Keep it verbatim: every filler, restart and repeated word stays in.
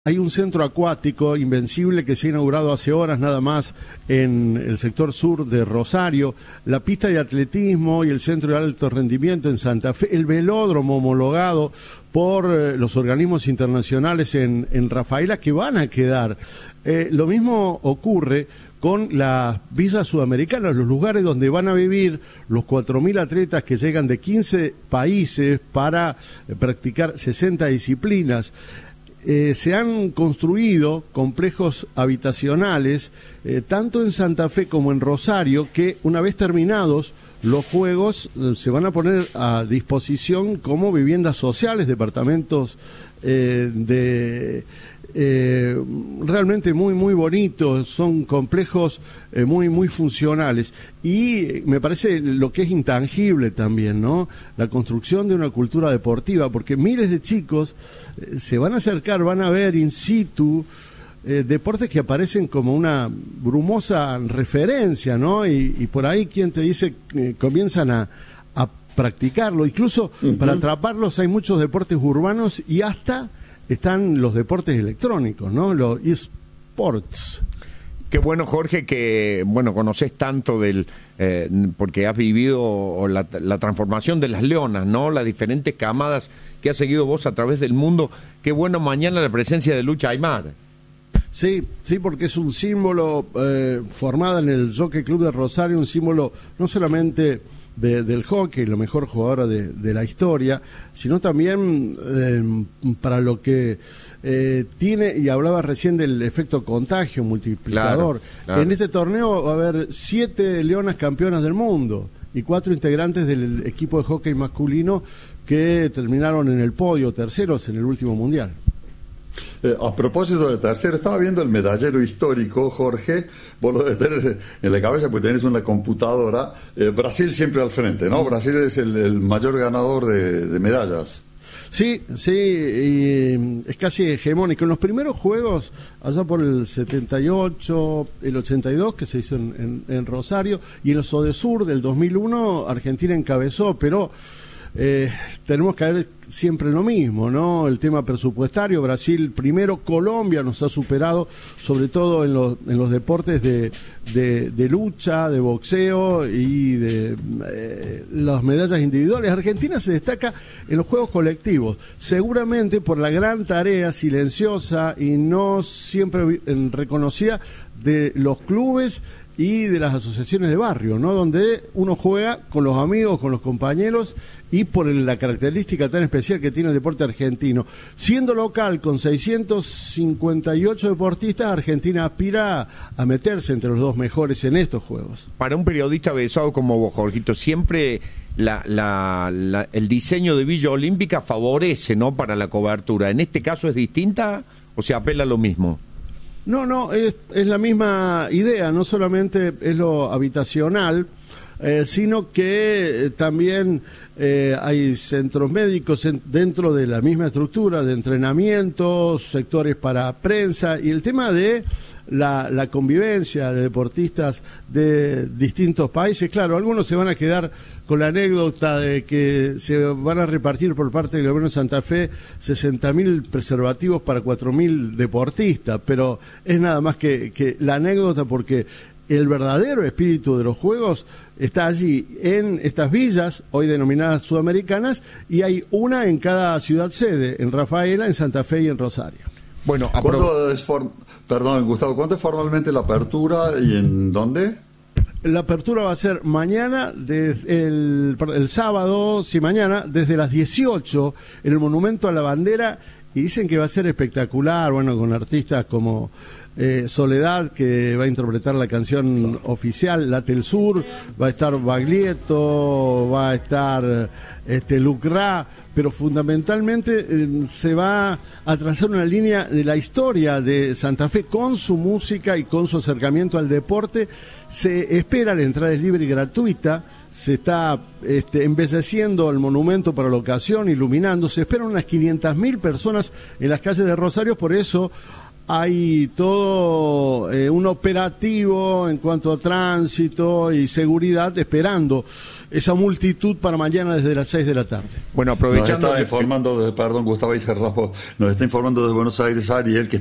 Hay un centro acuático invencible que se ha inaugurado hace horas nada más en el sector sur de Rosario, la pista de atletismo y el centro de alto rendimiento en Santa Fe, el velódromo homologado por eh, los organismos internacionales en, en Rafaela que van a quedar. Eh, lo mismo ocurre con las villas sudamericanas, los lugares donde van a vivir los cuatro mil atletas que llegan de quince países para eh, practicar sesenta disciplinas. Eh, se han construido complejos habitacionales, eh, tanto en Santa Fe como en Rosario, que una vez terminados los juegos eh, se van a poner a disposición como viviendas sociales, departamentos eh, de eh, realmente muy muy bonitos, son complejos eh, muy muy funcionales y me parece lo que es intangible también, ¿no? La construcción de una cultura deportiva, porque miles de chicos eh, se van a acercar, van a ver in situ eh, deportes que aparecen como una brumosa referencia, ¿no? Y, y por ahí quien te dice eh, comienzan a, a practicarlo, incluso uh-huh. Para atraparlos hay muchos deportes urbanos y hasta están los deportes electrónicos, ¿no? Los eSports. Qué bueno, Jorge, que bueno conoces tanto del eh, porque has vivido la, la transformación de las leonas, ¿no? Las diferentes camadas que has seguido vos a través del mundo. Qué bueno mañana la presencia de Lucha Aymar. Sí, sí, porque es un símbolo eh, formada en el Jockey Club de Rosario, un símbolo no solamente De, del hockey, la mejor jugadora de, de la historia, sino también eh, para lo que eh, tiene, y hablaba recién del efecto contagio multiplicador. Claro, claro. En este torneo va a haber siete leonas campeonas del mundo y cuatro integrantes del equipo de hockey masculino que terminaron en el podio, terceros en el último mundial. Eh, a propósito de tercero, estaba viendo el medallero histórico, Jorge, vos lo debes tener en la cabeza porque tenés una computadora. eh, Brasil siempre al frente, ¿no? Brasil es el, el mayor ganador de, de medallas. Sí, sí, y es casi hegemónico. En los primeros juegos, allá por el setenta y ocho, el ochenta y dos, que se hizo en, en, en Rosario, y en el Sodesur del dos mil uno, Argentina encabezó, pero Eh, tenemos que ver siempre lo mismo, ¿no? El tema presupuestario, Brasil primero, Colombia nos ha superado, sobre todo en los, en los deportes de, de, de lucha, de boxeo y de eh, las medallas individuales. Argentina se destaca en los juegos colectivos, seguramente por la gran tarea silenciosa y no siempre reconocida de los clubes y de las asociaciones de barrio, ¿no? Donde uno juega con los amigos, con los compañeros y por el, la característica tan especial que tiene el deporte argentino. Siendo local con seiscientos cincuenta y ocho deportistas, Argentina aspira a meterse entre los dos mejores en estos juegos. Para un periodista avesado como vos, Jorgito, siempre la, la, la, el diseño de Villa Olímpica favorece, ¿no?, para la cobertura. ¿En este caso es distinta o se apela a lo mismo? No, no, es, es la misma idea, no solamente es lo habitacional, eh, sino que eh, también eh, hay centros médicos en, dentro de la misma estructura de entrenamiento, sectores para prensa y el tema de la, la convivencia de deportistas de distintos países. Claro, algunos se van a quedar con la anécdota de que se van a repartir por parte del gobierno de Santa Fe sesenta mil preservativos para cuatro mil deportistas, pero es nada más que, que la anécdota, porque el verdadero espíritu de los Juegos está allí en estas villas, hoy denominadas sudamericanas, y hay una en cada ciudad sede, en Rafaela, en Santa Fe y en Rosario. Bueno, ¿cuándo es form... Perdón, Gustavo, ¿cuándo es formalmente la apertura y en dónde? La apertura va a ser mañana, desde el, el sábado, sí, mañana, desde las dieciocho, en el Monumento a la Bandera, y dicen que va a ser espectacular, bueno, con artistas como eh, Soledad, que va a interpretar la canción oficial, Late el Sur, va a estar Baglietto, va a estar este, Lucra, pero fundamentalmente eh, se va a trazar una línea de la historia de Santa Fe con su música y con su acercamiento al deporte. Se espera, la entrada es libre y gratuita, se está este, embelleciendo el monumento para la ocasión, iluminando, se esperan unas quinientas mil personas en las calles de Rosario, por eso hay todo eh, un operativo en cuanto a tránsito y seguridad esperando esa multitud para mañana desde las seis de la tarde. Bueno, aprovechando... Nos está informando, de, perdón, Gustavo y Cerrafo, nos está informando de Buenos Aires, Ariel, que